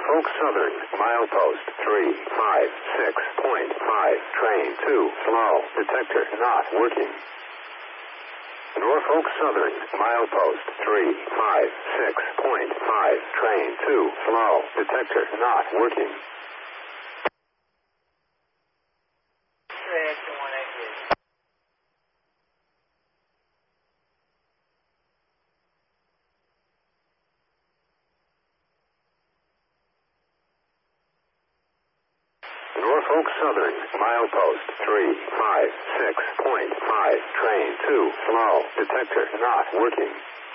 Norfolk Southern, milepost 356.5, train 2, slow, detector not working. Norfolk Southern, milepost 356.5, train 2, slow, detector not working. Norfolk Southern, milepost 356.5, train 2, slow, detector not working.